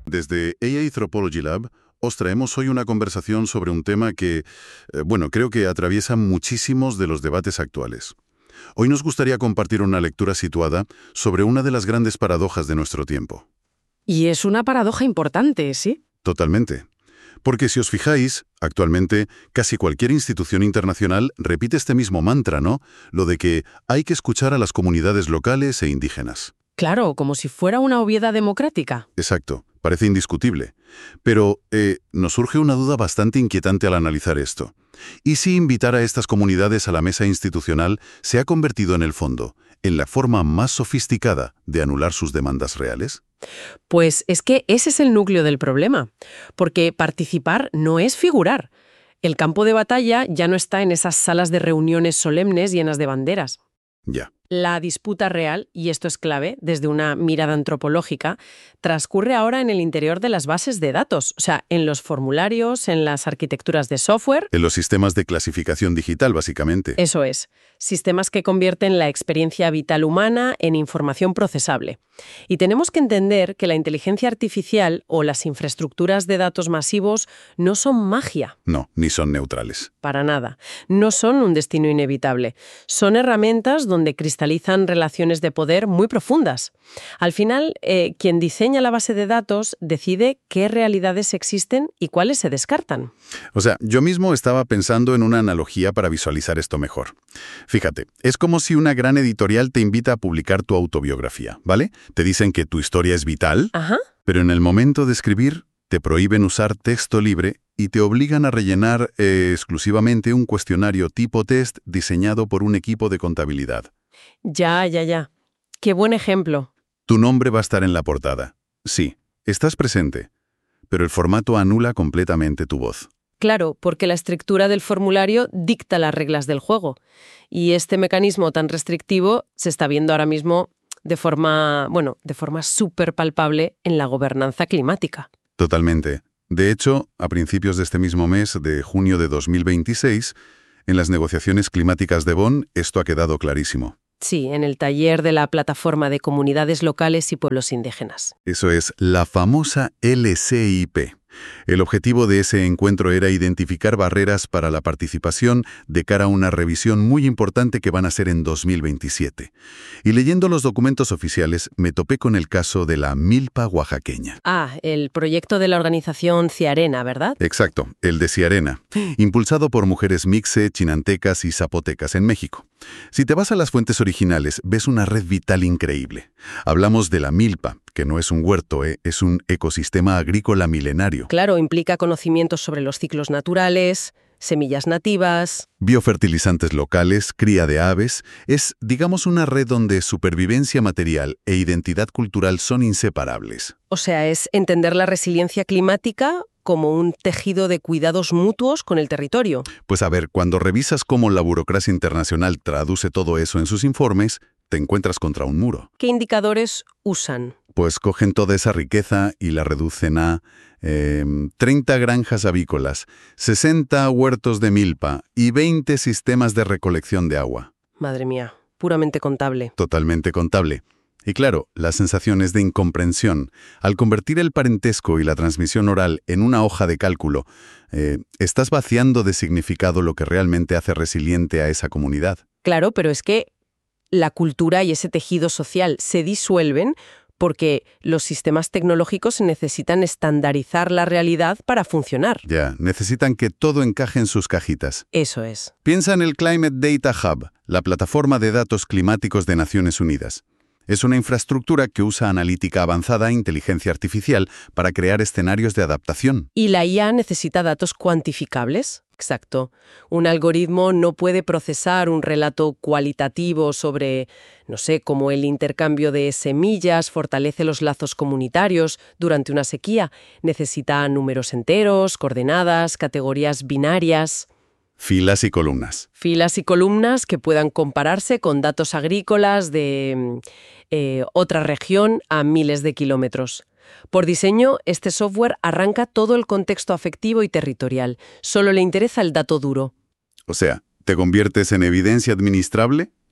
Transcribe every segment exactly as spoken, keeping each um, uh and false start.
Desde A I Anthropology Lab os traemos hoy una conversación sobre un tema que, eh, bueno, creo que atraviesa muchísimos de los debates actuales. Hoy nos gustaría compartir una lectura situada sobre una de las grandes paradojas de nuestro tiempo. Y es una paradoja importante, ¿sí? Totalmente. Porque si os fijáis, actualmente casi cualquier institución internacional repite este mismo mantra, ¿no? Lo de que hay que escuchar a las comunidades locales e indígenas. Claro, como si fuera una obviedad democrática. Exacto, parece indiscutible. Pero eh, nos surge una duda bastante inquietante al analizar esto. ¿Y si invitar a estas comunidades a la mesa institucional se ha convertido en el fondo, en la forma más sofisticada de anular sus demandas reales? Pues es que ese es el núcleo del problema, porque participar no es figurar. El campo de batalla ya no está en esas salas de reuniones solemnes llenas de banderas. Ya. La disputa real, y esto es clave desde una mirada antropológica, transcurre ahora en el interior de las bases de datos, o sea, en los formularios, en las arquitecturas de software. En los sistemas de clasificación digital, básicamente. Eso es, sistemas que convierten la experiencia vital humana en información procesable. Y tenemos que entender que la inteligencia artificial o las infraestructuras de datos masivos no son magia. No, ni son neutrales. Para nada. No son un destino inevitable. Son herramientas donde cristalizan relaciones de poder muy profundas. Al final, eh, quien diseña la base de datos decide qué realidades existen y cuáles se descartan. O sea, yo mismo estaba pensando en una analogía para visualizar esto mejor. Fíjate, es como si una gran editorial te invita a publicar tu autobiografía, ¿vale? Te dicen que tu historia es vital, Ajá. pero en el momento de escribir te prohíben usar texto libre y te obligan a rellenar eh, exclusivamente un cuestionario tipo test diseñado por un equipo de contabilidad. Ya, ya, ya. Qué buen ejemplo. Tu nombre va a estar en la portada. Sí, estás presente, pero el formato anula completamente tu voz. Claro, porque la estructura del formulario dicta las reglas del juego. Y este mecanismo tan restrictivo se está viendo ahora mismo de forma, bueno, de forma súper palpable en la gobernanza climática. Totalmente. De hecho, a principios de este mismo mes, de junio de dos mil veintiséis, en las negociaciones climáticas de Bonn, esto ha quedado clarísimo. Sí, en el taller de la Plataforma de Comunidades Locales y Pueblos Indígenas. Eso es, la famosa L C I P. El objetivo de ese encuentro era identificar barreras para la participación de cara a una revisión muy importante que van a ser en dos mil veintisiete. Y leyendo los documentos oficiales, me topé con el caso de la milpa oaxaqueña. Ah, el proyecto de la organización Ciarena, ¿verdad? Exacto, el de Ciarena, impulsado por mujeres mixe, chinantecas y zapotecas en México. Si te vas a las fuentes originales, ves una red vital increíble. Hablamos de la milpa, que no es un huerto, ¿eh? Es un ecosistema agrícola milenario. Claro, implica conocimientos sobre los ciclos naturales, semillas nativas. Biofertilizantes locales, cría de aves. Es, digamos, una red donde supervivencia material e identidad cultural son inseparables. O sea, es entender la resiliencia climática como un tejido de cuidados mutuos con el territorio. Pues a ver, cuando revisas cómo la burocracia internacional traduce todo eso en sus informes, te encuentras contra un muro. ¿Qué indicadores usan? Pues cogen toda esa riqueza y la reducen a eh, treinta granjas avícolas, sesenta huertos de milpa y veinte sistemas de recolección de agua. Madre mía, puramente contable. Totalmente contable. Y claro, la sensación es de incomprensión. Al convertir el parentesco y la transmisión oral en una hoja de cálculo, eh, estás vaciando de significado lo que realmente hace resiliente a esa comunidad. Claro, pero es que la cultura y ese tejido social se disuelven porque los sistemas tecnológicos necesitan estandarizar la realidad para funcionar. Ya, necesitan que todo encaje en sus cajitas. Eso es. Piensa en el Climate Data Hub, la plataforma de datos climáticos de Naciones Unidas. Es una infraestructura que usa analítica avanzada e inteligencia artificial para crear escenarios de adaptación. ¿Y la I A necesita datos cuantificables? Exacto. Un algoritmo no puede procesar un relato cualitativo sobre, no sé, cómo el intercambio de semillas fortalece los lazos comunitarios durante una sequía. Necesita números enteros, coordenadas, categorías binarias. Filas y columnas. Filas y columnas que puedan compararse con datos agrícolas de eh, otra región a miles de kilómetros. Por diseño, este software arranca todo el contexto afectivo y territorial. Solo le interesa el dato duro. O sea, ¿te conviertes en evidencia administrable?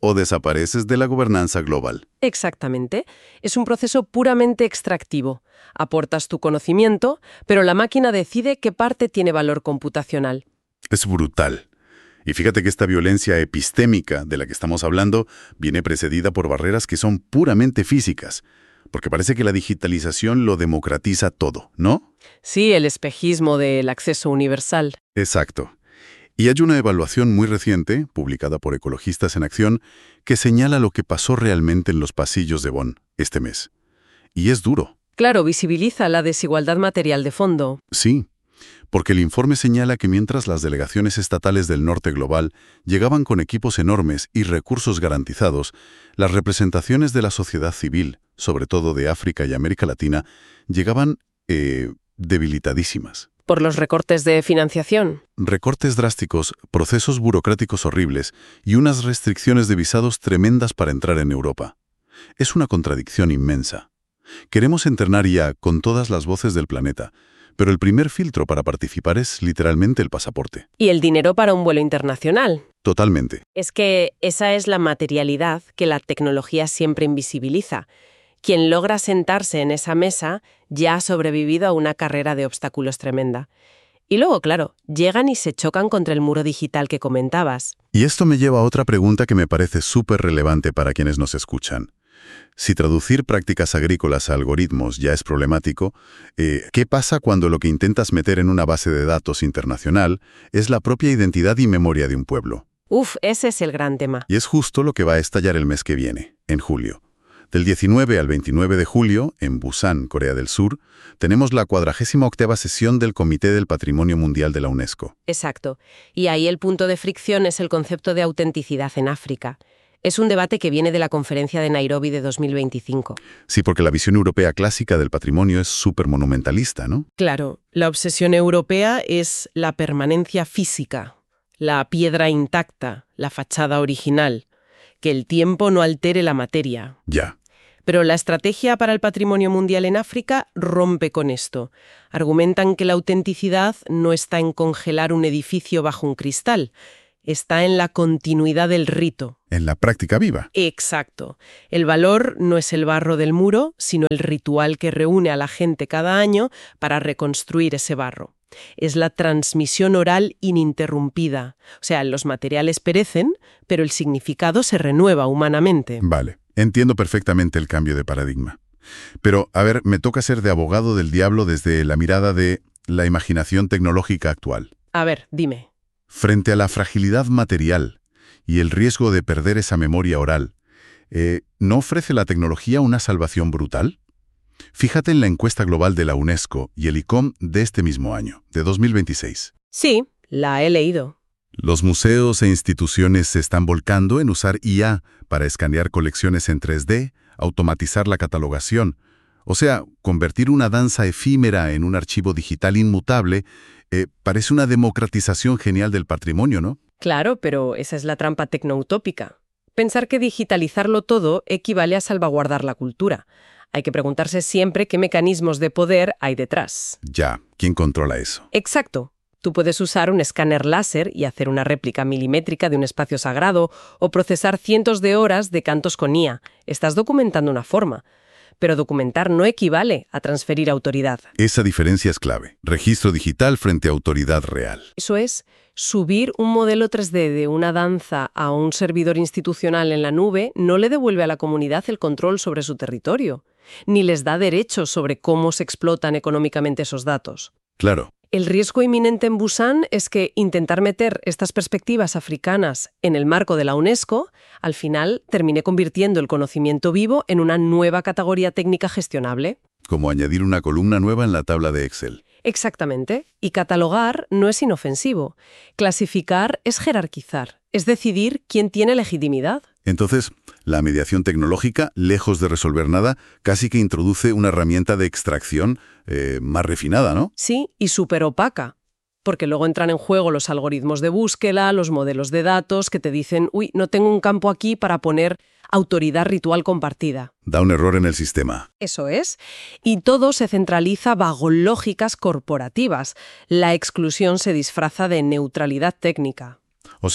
o desapareces de la gobernanza global. Exactamente. Es un proceso puramente extractivo. Aportas tu conocimiento, pero la máquina decide qué parte tiene valor computacional. Es brutal. Y fíjate que esta violencia epistémica de la que estamos hablando viene precedida por barreras que son puramente físicas, porque parece que la digitalización lo democratiza todo, ¿no? Sí, el espejismo del acceso universal. Exacto. Y hay una evaluación muy reciente, publicada por Ecologistas en Acción, que señala lo que pasó realmente en los pasillos de Bonn este mes. Y es duro. Claro, visibiliza la desigualdad material de fondo. Sí, porque el informe señala que mientras las delegaciones estatales del norte global llegaban con equipos enormes y recursos garantizados, las representaciones de la sociedad civil, sobre todo de África y América Latina, llegaban eh, debilitadísimas. Por los recortes de financiación. Recortes drásticos, procesos burocráticos horribles y unas restricciones de visados tremendas para entrar en Europa. Es una contradicción inmensa. Queremos entrenar I A con todas las voces del planeta, pero el primer filtro para participar es literalmente el pasaporte. Y el dinero para un vuelo internacional. Totalmente. Es que esa es la materialidad que la tecnología siempre invisibiliza. Quien logra sentarse en esa mesa ya ha sobrevivido a una carrera de obstáculos tremenda. Y luego, claro, llegan y se chocan contra el muro digital que comentabas. Y esto me lleva a otra pregunta que me parece súper relevante para quienes nos escuchan. Si traducir prácticas agrícolas a algoritmos ya es problemático, eh, ¿qué pasa cuando lo que intentas meter en una base de datos internacional es la propia identidad y memoria de un pueblo? Uf, ese es el gran tema. Y es justo lo que va a estallar el mes que viene, en julio. Del diecinueve al veintinueve de julio, en Busan, Corea del Sur, tenemos la cuadragésima octava sesión del Comité del Patrimonio Mundial de la UNESCO. Exacto. Y ahí el punto de fricción es el concepto de autenticidad en África. Es un debate que viene de la conferencia de Nairobi de dos mil veinticinco. Sí, porque la visión europea clásica del patrimonio es súper monumentalista, ¿no? Claro, la obsesión europea es la permanencia física, la piedra intacta, la fachada original, que el tiempo no altere la materia. Ya. Pero la estrategia para el patrimonio mundial en África rompe con esto. Argumentan que la autenticidad no está en congelar un edificio bajo un cristal, está en la continuidad del rito. En la práctica viva. Exacto. El valor no es el barro del muro, sino el ritual que reúne a la gente cada año para reconstruir ese barro. Es la transmisión oral ininterrumpida. O sea, los materiales perecen, pero el significado se renueva humanamente. Vale, entiendo perfectamente el cambio de paradigma. Pero, a ver, me toca ser de abogado del diablo desde la mirada de la imaginación tecnológica actual. A ver, dime. Frente a la fragilidad material y el riesgo de perder esa memoria oral, eh, ¿no ofrece la tecnología una salvación brutal? Fíjate en la encuesta global de la UNESCO y el I C O M de este mismo año, de dos mil veintiséis. Sí, la he leído. Los museos e instituciones se están volcando en usar I A para escanear colecciones en tres D, automatizar la catalogación, o sea, convertir una danza efímera en un archivo digital inmutable. Eh, parece una democratización genial del patrimonio, ¿no? Claro, pero esa es la trampa tecnoutópica. Pensar que digitalizarlo todo equivale a salvaguardar la cultura. Hay que preguntarse siempre qué mecanismos de poder hay detrás. Ya, ¿quién controla eso? Exacto. Tú puedes usar un escáner láser y hacer una réplica milimétrica de un espacio sagrado o procesar cientos de horas de cantos con I A. Estás documentando una forma. Pero documentar no equivale a transferir autoridad. Esa diferencia es clave. Registro digital frente a autoridad real. Eso es, subir un modelo tres D de una danza a un servidor institucional en la nube no le devuelve a la comunidad el control sobre su territorio, ni les da derechos sobre cómo se explotan económicamente esos datos. Claro. El riesgo inminente en Busan es que intentar meter estas perspectivas africanas en el marco de la UNESCO, al final termine convirtiendo el conocimiento vivo en una nueva categoría técnica gestionable. Como añadir una columna nueva en la tabla de Excel. Exactamente. Y catalogar no es inofensivo. Clasificar es jerarquizar, es decidir quién tiene legitimidad. Entonces, la mediación tecnológica, lejos de resolver nada, casi que introduce una herramienta de extracción eh, más refinada, ¿no? Sí, y súper opaca. Porque luego entran en juego los algoritmos de búsqueda, los modelos de datos que te dicen, uy, no tengo un campo aquí para poner autoridad ritual compartida. Da un error en el sistema. Eso es. Y todo se centraliza bajo lógicas corporativas. La exclusión se disfraza de neutralidad técnica. O sea,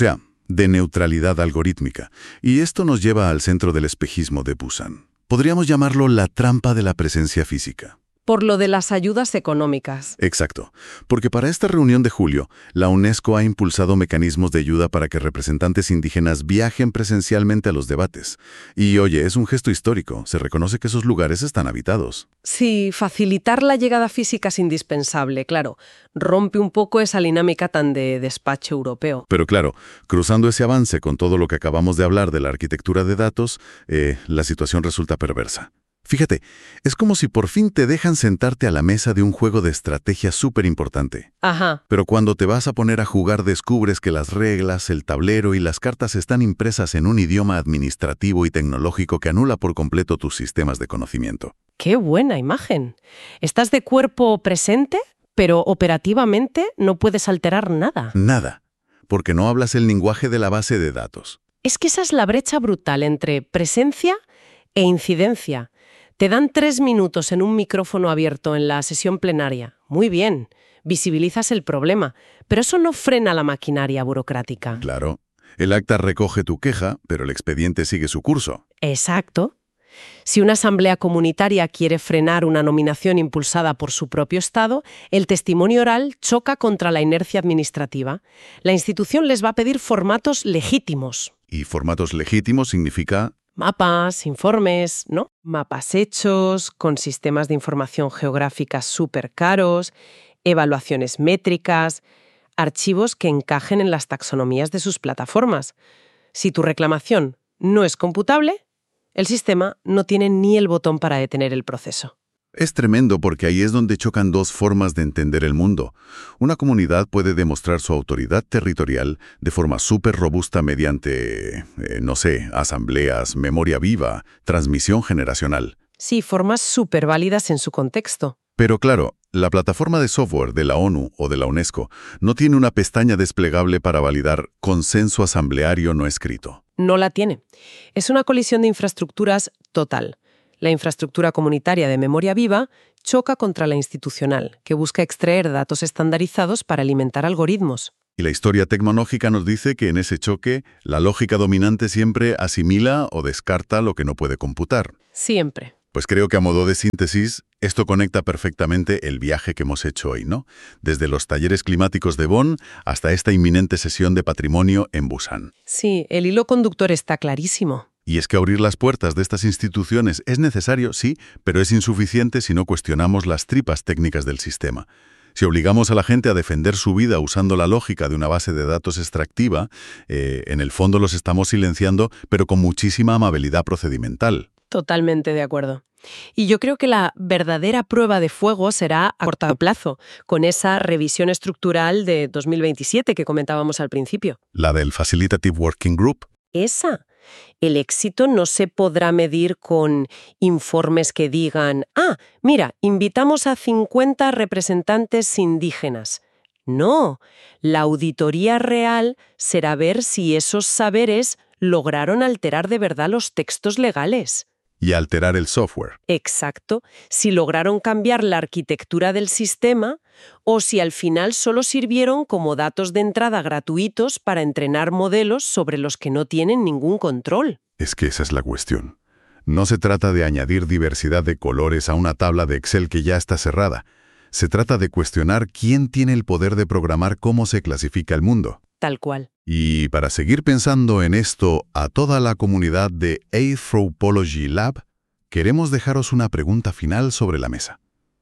de neutralidad algorítmica. Y esto nos lleva al centro del espejismo de Busan. Podríamos llamarlo la trampa de la presencia física. Por lo de las ayudas económicas. Exacto, porque para esta reunión de julio, la UNESCO ha impulsado mecanismos de ayuda para que representantes indígenas viajen presencialmente a los debates. Y oye, es un gesto histórico, se reconoce que esos lugares están habitados. Sí, facilitar la llegada física es indispensable, claro. Rompe un poco esa dinámica tan de despacho europeo. Pero claro, cruzando ese avance con todo lo que acabamos de hablar de la arquitectura de datos, eh, la situación resulta perversa. Fíjate, es como si por fin te dejan sentarte a la mesa de un juego de estrategia súper importante. Ajá. Pero cuando te vas a poner a jugar descubres que las reglas, el tablero y las cartas están impresas en un idioma administrativo y tecnológico que anula por completo tus sistemas de conocimiento. ¡Qué buena imagen! Estás de cuerpo presente, pero operativamente no puedes alterar nada. Nada, porque no hablas el lenguaje de la base de datos. Es que esa es la brecha brutal entre presencia e incidencia. Te dan tres minutos en un micrófono abierto en la sesión plenaria. Muy bien, visibilizas el problema, pero eso no frena la maquinaria burocrática. Claro, el acta recoge tu queja, pero el expediente sigue su curso. Exacto. Si una asamblea comunitaria quiere frenar una nominación impulsada por su propio Estado, el testimonio oral choca contra la inercia administrativa. La institución les va a pedir formatos legítimos. Y formatos legítimos significa... Mapas, informes, ¿no? Mapas hechos, con sistemas de información geográfica súper caros, evaluaciones métricas, archivos que encajen en las taxonomías de sus plataformas. Si tu reclamación no es computable, el sistema no tiene ni el botón para detener el proceso. Es tremendo porque ahí es donde chocan dos formas de entender el mundo. Una comunidad puede demostrar su autoridad territorial de forma súper robusta mediante, eh, no sé, asambleas, memoria viva, transmisión generacional. Sí, formas súper válidas en su contexto. Pero claro, la plataforma de software de la ONU o de la UNESCO no tiene una pestaña desplegable para validar consenso asambleario no escrito. No la tiene. Es una colisión de infraestructuras total. La infraestructura comunitaria de memoria viva choca contra la institucional, que busca extraer datos estandarizados para alimentar algoritmos. Y la historia tecnológica nos dice que en ese choque, la lógica dominante siempre asimila o descarta lo que no puede computar. Siempre. Pues creo que a modo de síntesis, esto conecta perfectamente el viaje que hemos hecho hoy, ¿no? Desde los talleres climáticos de Bonn hasta esta inminente sesión de patrimonio en Busan. Sí, el hilo conductor está clarísimo. Y es que abrir las puertas de estas instituciones es necesario, sí, pero es insuficiente si no cuestionamos las tripas técnicas del sistema. Si obligamos a la gente a defender su vida usando la lógica de una base de datos extractiva, eh, en el fondo los estamos silenciando, pero con muchísima amabilidad procedimental. Totalmente de acuerdo. Y yo creo que la verdadera prueba de fuego será a corto plazo, con esa revisión estructural de dos mil veintisiete que comentábamos al principio. La del Facilitative Working Group. Esa. El éxito no se podrá medir con informes que digan, ah, mira, invitamos a cincuenta representantes indígenas. No, la auditoría real será ver si esos saberes lograron alterar de verdad los textos legales. Y alterar el software. Exacto, si lograron cambiar la arquitectura del sistema o si al final solo sirvieron como datos de entrada gratuitos para entrenar modelos sobre los que no tienen ningún control. Es que esa es la cuestión. No se trata de añadir diversidad de colores a una tabla de Excel que ya está cerrada. Se trata de cuestionar quién tiene el poder de programar cómo se clasifica el mundo. Tal cual. Y para seguir pensando en esto a toda la comunidad de Anthropology Lab, queremos dejaros una pregunta final sobre la mesa.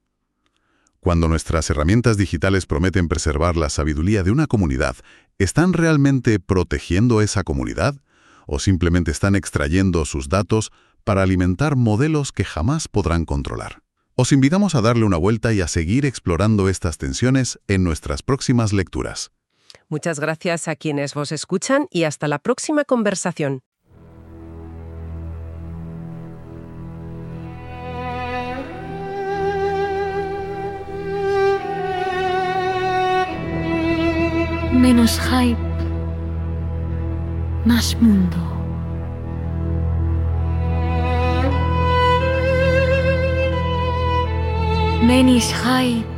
Cuando nuestras herramientas digitales prometen preservar la sabiduría de una comunidad, ¿están realmente protegiendo esa comunidad? ¿O simplemente están extrayendo sus datos para alimentar modelos que jamás podrán controlar? Os invitamos a darle una vuelta y a seguir explorando estas tensiones en nuestras próximas lecturas. Muchas gracias a quienes vos escuchan y hasta la próxima conversación. Menos hype, más mundo. Menos hype,